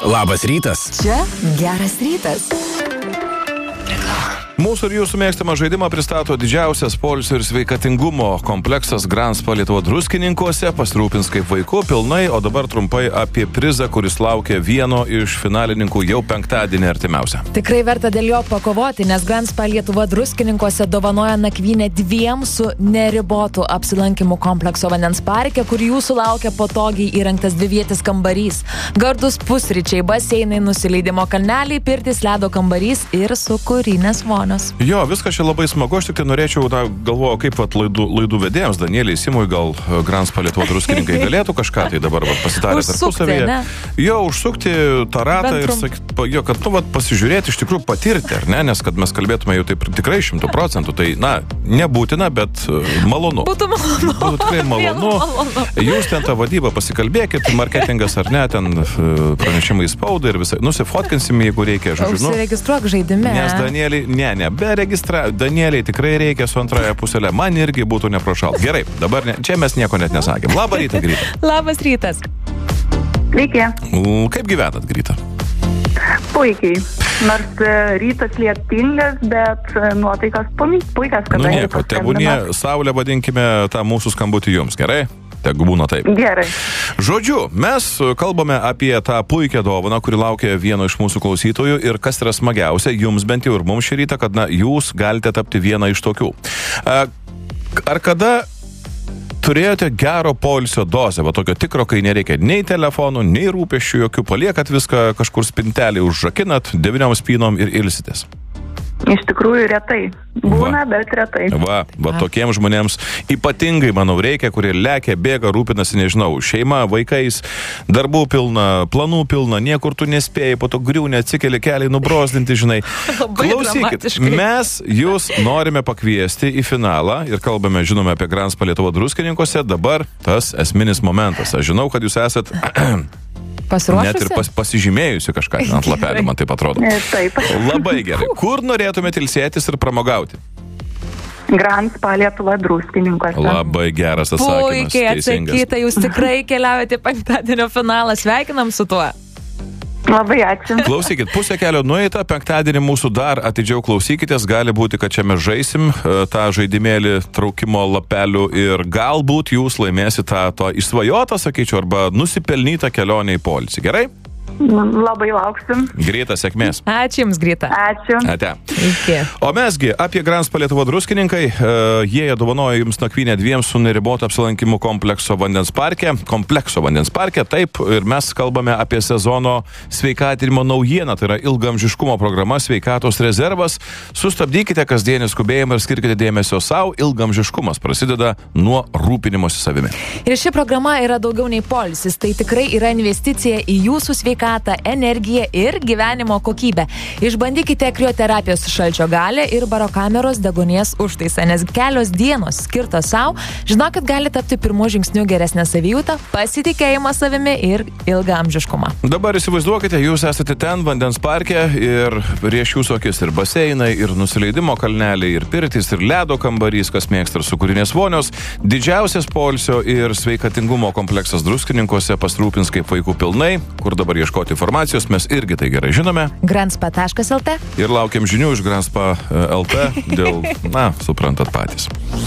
Labas rytas. Čia geras rytas. Mūsų ir jūsų mėgstamą žaidimą pristato didžiausias poilsio ir sveikatingumo kompleksas Grand Spa Lietuva Druskininkuose. Pasirūpins kaip vaikų pilnai, o dabar trumpai apie prizą, kuris laukia vieno iš finalininkų jau penktadienį artimiausią. Tikrai verta dėl jo pakovoti, nes Grand Spa Lietuva Druskininkuose dovanoja nakvynę 2 su neribotu apsilankimu komplekso vandens parke, kur jūsų laukia patogiai įrengtas 2vietis kambarys. Gardus pusryčiai, baseinai, nusileidimo kalneliai, pirtis, ledo kambarys ir sūkurinės vonios. Jo, viskas čia labai smagu, aš tik tai norėčiau, galvoju, kaip laidų vedėjams, Danieliai Simui, gal Grand Spa Lietuva Druskininkai galėtų kažką tai dabar pasitarę tarpusavyje. Jo, užsukti tą ratą ir sakyti, kad pasižiūrėti, iš tikrųjų patirti, ar ne, nes kad mes kalbėtume jau taip tikrai 100%, tai, nebūtina, bet malonu. Būtų malonu. Būtų tikrai malonu. Jūs ten tą vadybą pasikalbėkit, marketingas ar ne, ten pranešimai spaudai ir visai, nusifotkinsim, jeigu reikia, žodžiu. Užsiregistruok žaidime. Nes Danieliai, be Danieliai tikrai reikia su antrąją pusėlę. Man irgi būtų neprašal. Gerai, dabar čia mes nieko net nesakėm. Labą rytą, Grita. Labas rytas. Sveiki. Kaip gyvenat, Grita? Puikiai. Nors rytas lietingas, bet nuotaikas puikias, kada nieko, tebūnie saulė, vadinkime tą mūsų skambutį jums, gerai? Tegu būna taip. Gerai. Žodžiu, mes kalbame apie tą puikią dovaną, kuri laukia vieno iš mūsų klausytojų ir kas yra smagiausia, jums bent jau ir mums šį rytą, kad jūs galite tapti vieną iš tokių. Ar kada turėjote gero poilsio dozę, tokio tikro, kai nereikia nei telefonų, nei rūpesčių jokių, paliekat viską kažkur spintelį, užrakinat 9 spynom ir ilsitės? Iš tikrųjų retai. Būna, bet retai. Tokiems žmonėms ypatingai, manau, reikia, kurie lekia, bėga, rūpinasi, nežinau, šeima, vaikais, darbų pilna, planų pilna, niekur tu nespėjai, po to griūnė, atsikeli keliai, nubrozdinti, žinai. Klausykit, mes jūs norime pakviesti į finalą ir kalbame, žinome, apie Grand Spa Lietuva Druskininkuose, dabar tas esminis momentas. Aš žinau, kad jūs esat pasiruošusi? Net ir pasižymėjusi kažką ant lapelio, man taip atrodo. Taip. Labai gerai. Kur norėtumėte ilsėtis ir pramogauti? Grand Spa Lietuva Druskininkuose. Labai geras atsakymas. Puikiai atsakyta, jūs tikrai keliaujate penktadienio finalą. Sveikinam su tuo. Labai ačiū. Klausykit, pusę kelio nueita, penktadienį mūsų dar atidžiau klausykitės, gali būti, kad čia mes žaisim tą žaidimėlį traukimo lapelių ir galbūt jūs laimėsite tą išsvajotą, sakyčiau, arba nusipelnytą kelionę į poilsį, gerai? Labai lauksim. Grita, sėkmės. Ačiū Jums, Grita. Ačiū. Ate. Iki. O mesgi apie Grand Spa Lietuva Druskininkai, jie dovanoja jums nakvynę 2 su neribotu apsilankimu komplekso vandens parke, taip, ir mes kalbame apie sezono sveikatinimo naujieną, tai yra ilgamžiškumo programa Sveikatos rezervas. Sustabdykite kasdienį skubėjimą ir skirkite dėmesio savo, ilgamžiškumas prasideda nuo rūpinimosi savimi. Ir ši programa yra daugiau nei poilsis, tai tikrai yra investicija į jūsų sveikatą, energiją ir gyvenimo kokybę. Išbandykite krioterapijos šalčio galią ir barokameros deguonies užtaisą, nes kelios dienos skirtos savo, žinokit, gali tapti pirmu žingsniu geresnę savijautą, pasitikėjimą savimi ir ilgaamžiškumą. Dabar įsivaizduokite, jūs esate ten vandens parke ir prieš jūsų akis ir baseinai, ir nusileidimo kalneliai, ir pirtis, ir ledo kambarys, kas mėgsta ir sūkurinės vonios. Didžiausias poilsio ir sveikatingumo kompleksas Druskininkuose pasirūpins kaip vaikų pilnai, kur dabar ieškoti informacijos, mes irgi tai gerai žinome. Grandspa.lt Ir laukiam žinių iš Grandspa.lt dėl, suprantat patys.